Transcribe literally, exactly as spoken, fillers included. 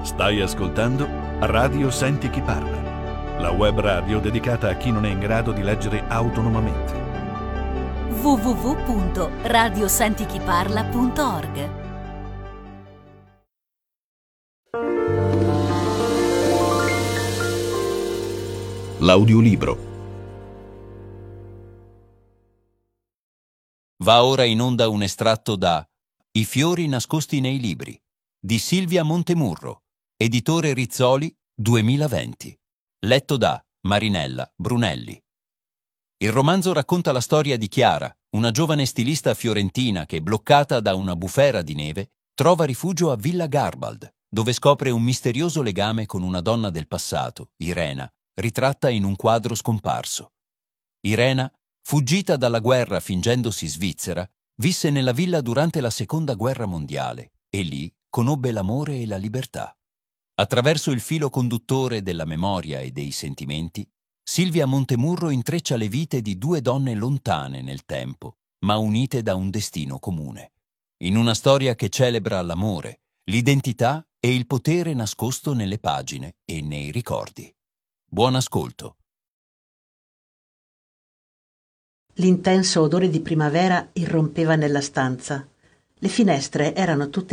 Stai ascoltando Radio Senti Chi Parla, la web radio dedicata a chi non è in grado di leggere autonomamente. w w w punto radio senti chi parla punto org. L'audiolibro. Va ora in onda un estratto da I fiori nascosti nei libri di Silvia Montemurro, editore Rizzoli duemilaventi, letto da Marinella Brunelli. Il romanzo racconta la storia di Chiara, una giovane stilista fiorentina che, bloccata da una bufera di neve, trova rifugio a Villa Garbald, dove scopre un misterioso legame con una donna del passato, Irena, ritratta in un quadro scomparso. Irena, fuggita dalla guerra fingendosi svizzera, visse nella villa durante la Seconda Guerra Mondiale e lì conobbe l'amore e la libertà. Attraverso il filo conduttore della memoria e dei sentimenti, Silvia Montemurro intreccia le vite di due donne lontane nel tempo, ma unite da un destino comune. In una storia che celebra l'amore, l'identità e il potere nascosto nelle pagine e nei ricordi. Buon ascolto. L'intenso odore di primavera irrompeva nella stanza. Le finestre erano tutte